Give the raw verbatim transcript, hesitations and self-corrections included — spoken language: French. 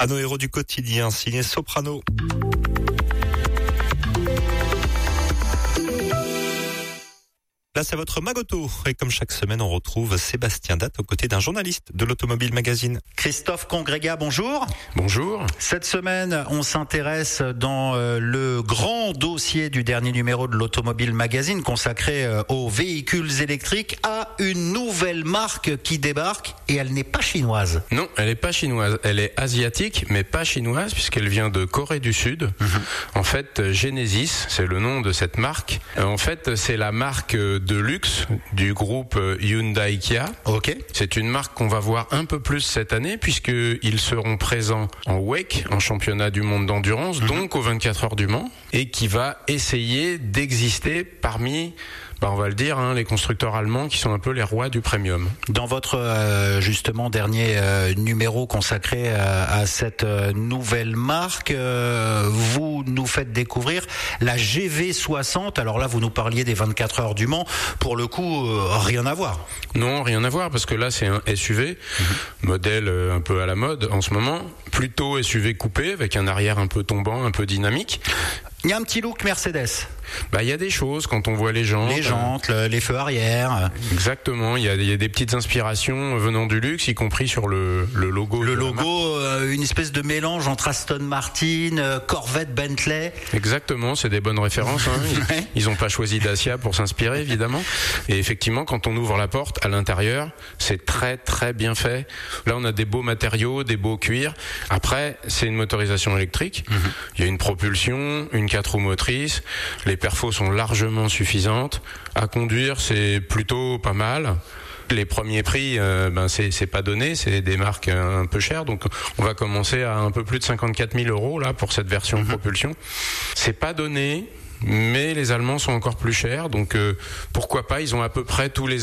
À nos héros du quotidien, signé Soprano. Là, c'est votre Magoto. Et comme chaque semaine, on retrouve Sébastien Datte aux côtés d'un journaliste de l'Automobile Magazine. Christophe Congrégat, bonjour. Bonjour. Cette semaine, on s'intéresse dans le grand dossier du dernier numéro de l'Automobile Magazine consacré aux véhicules électriques à une nouvelle marque qui débarque et elle n'est pas chinoise. Non, elle n'est pas chinoise. Elle est asiatique, mais pas chinoise puisqu'elle vient de Corée du Sud. Mmh. En fait, Genesis, c'est le nom de cette marque. En fait, c'est la marque de luxe du groupe Hyundai Kia. Ok. C'est une marque qu'on va voir un peu plus cette année puisqu'ils seront présents en W E C, en championnat du monde d'endurance, mmh. donc aux vingt-quatre heures du Mans, et qui va essayer d'exister parmi, bah on va le dire, hein, les constructeurs allemands qui sont un peu les rois du premium. Dans votre euh, justement dernier euh, numéro consacré euh, à cette euh, nouvelle marque, euh, vous nous faites découvrir la G V soixante. Alors là, vous nous parliez des vingt-quatre heures du Mans. Pour le coup, euh, rien à voir. Non, rien à voir parce que là, c'est un S U V, mmh. modèle euh, un peu à la mode en ce moment. Plutôt S U V coupé avec un arrière un peu tombant, un peu dynamique. Il y a un petit look Mercedes. Bah, il y a des choses quand on voit les jantes. Les jantes, euh, les feux arrière. Exactement. Il y a, il y a des petites inspirations venant du luxe, y compris sur le, le logo. Le logo, euh, une espèce de mélange entre Aston Martin, euh, Corvette, Bentley. Exactement. C'est des bonnes références. Hein. Ils, ouais. ils ont pas choisi Dacia pour s'inspirer, évidemment. Et effectivement, quand on ouvre la porte, à l'intérieur, c'est très, très bien fait. Là, on a des beaux matériaux, des beaux cuirs. Après, c'est une motorisation électrique. Mm-hmm. Il y a une propulsion, une quatre roues motrices. Les perfos sont largement suffisantes. À conduire, c'est plutôt pas mal. Les premiers prix, euh, ben c'est, c'est pas donné, c'est des marques un peu chères, donc on va commencer à un peu plus de cinquante-quatre mille euros là pour cette version mmh. propulsion. C'est pas donné, mais les Allemands sont encore plus chers, donc euh, pourquoi pas, ils ont à peu près tous les